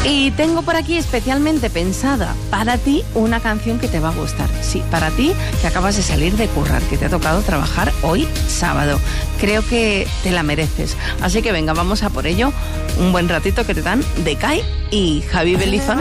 Y tengo por aquí especialmente pensada para ti una canción que te va a gustar. Sí, para ti que acabas de salir de currar, que te ha tocado trabajar hoy sábado. Creo que te la mereces. Así que venga, vamos a por ello. Un buen ratito que te dan Decay y Javi Belizón.